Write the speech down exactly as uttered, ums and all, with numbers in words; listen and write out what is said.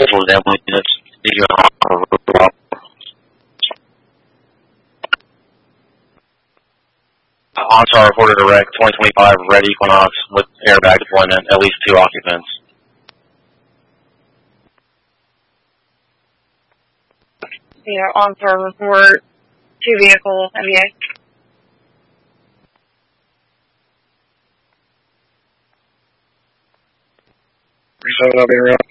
scheduled Emily units. Did you have on-star reported a wreck twenty twenty-five red Equinox with airbag deployment, at least two occupants. Yeah, on-star report, two vehicles, M B A. three seven, I'll be around.